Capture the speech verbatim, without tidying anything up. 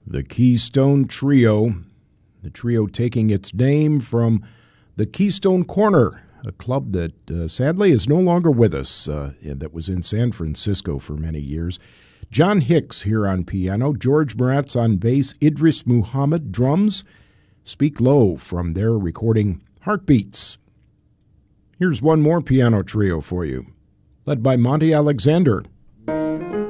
The Keystone Trio, the trio taking its name from the Keystone Corner, a club that uh, sadly is no longer with us, uh, and that was in San Francisco for many years. John Hicks here on piano, George Moratz on bass, Idris Muhammad drums. Speak Low from their recording Heartbeats. Here's one more piano trio for you, led by Monty Alexander.